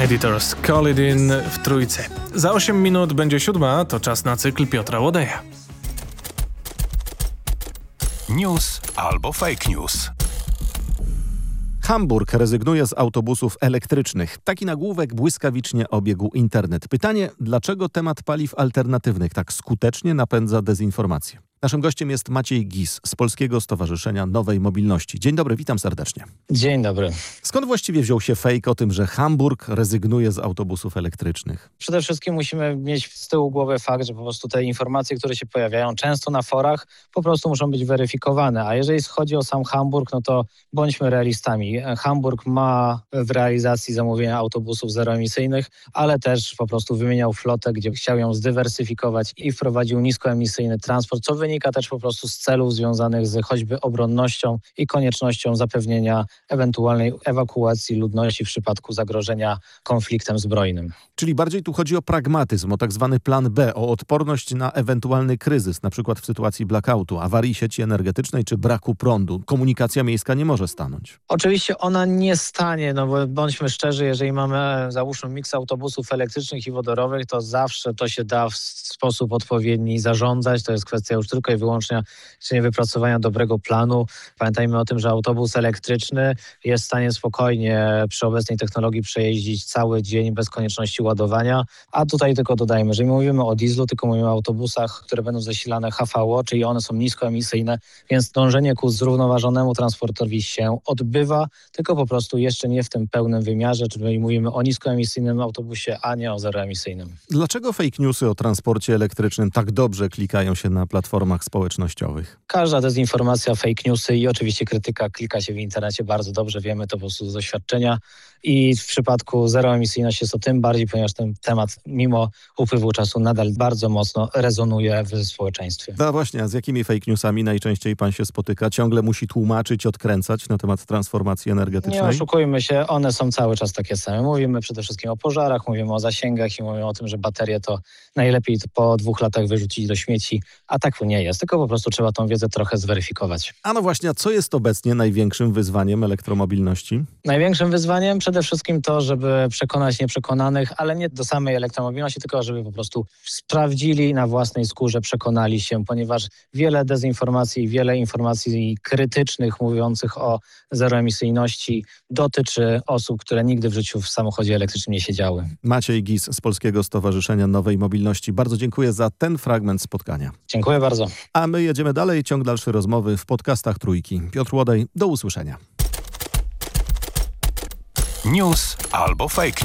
Editors Call It In w Trójce. Za 8 minut będzie 7, to czas na cykl Piotra Łodeja. News albo fake news. Hamburg rezygnuje z autobusów elektrycznych. Taki nagłówek błyskawicznie obiegł internet. Pytanie, dlaczego temat paliw alternatywnych tak skutecznie napędza dezinformację? Naszym gościem jest Maciej Gis z Polskiego Stowarzyszenia Nowej Mobilności. Dzień dobry, witam serdecznie. Dzień dobry. Skąd właściwie wziął się fake o tym, że Hamburg rezygnuje z autobusów elektrycznych? Przede wszystkim musimy mieć z tyłu głowy fakt, że po prostu te informacje, które się pojawiają często na forach, po prostu muszą być weryfikowane. A jeżeli chodzi o sam Hamburg, no to bądźmy realistami. Hamburg ma w realizacji zamówienia autobusów zeroemisyjnych, ale też po prostu wymieniał flotę, gdzie chciał ją zdywersyfikować i wprowadził niskoemisyjny transport, co wynika też po prostu z celów związanych z choćby obronnością i koniecznością zapewnienia ewentualnej ewakuacji ludności w przypadku zagrożenia konfliktem zbrojnym. Czyli bardziej tu chodzi o pragmatyzm, o tak zwany plan B, o odporność na ewentualny kryzys, na przykład w sytuacji blackoutu, awarii sieci energetycznej czy braku prądu. Komunikacja miejska nie może stanąć. Oczywiście ona nie stanie, no bo bądźmy szczerzy, jeżeli mamy, załóżmy, miks autobusów elektrycznych i wodorowych, to zawsze to się da w sposób odpowiedni zarządzać. To jest kwestia już tylko i wyłącznie wypracowania dobrego planu. Pamiętajmy o tym, że autobus elektryczny jest w stanie spokojnie przy obecnej technologii przejeździć cały dzień bez konieczności ładowania, a tutaj tylko dodajmy, że nie mówimy o dieslu, tylko mówimy o autobusach, które będą zasilane HVO, czyli one są niskoemisyjne, więc dążenie ku zrównoważonemu transportowi się odbywa, tylko po prostu jeszcze nie w tym pełnym wymiarze, czyli mówimy o niskoemisyjnym autobusie, a nie o zeroemisyjnym. Dlaczego fake newsy o transporcie elektrycznym tak dobrze klikają się na platformach społecznościowych? Każda dezinformacja, fake newsy i oczywiście krytyka klika się w internecie bardzo dobrze, wiemy to po prostu z doświadczenia i w przypadku zeroemisyjności jest to tym bardziej, ponieważ ten temat mimo upływu czasu nadal bardzo mocno rezonuje w społeczeństwie. No właśnie, a z jakimi fake newsami najczęściej pan się spotyka? Ciągle musi tłumaczyć, odkręcać na temat transformacji energetycznej? Nie oszukujmy się, one są cały czas takie same. Mówimy przede wszystkim o pożarach, mówimy o zasięgach i mówimy o tym, że baterie to najlepiej po 2 latach wyrzucić do śmieci, a tak nie jest, tylko po prostu trzeba tą wiedzę trochę zweryfikować. A no właśnie, a co jest obecnie największym wyzwaniem elektromobilności? Największym wyzwaniem przede wszystkim to, żeby przekonać nieprzekonanych, ale nie do samej elektromobilności, tylko żeby po prostu sprawdzili na własnej skórze, przekonali się, ponieważ wiele dezinformacji, wiele informacji krytycznych mówiących o zeroemisyjności dotyczy osób, które nigdy w życiu w samochodzie elektrycznym nie siedziały. Maciej Gis z Polskiego Stowarzyszenia Nowej Mobilności. Bardzo dziękuję za ten fragment spotkania. Dziękuję bardzo. A my jedziemy dalej, ciąg dalszy rozmowy w podcastach Trójki. Piotr Łodej, do usłyszenia. News albo fake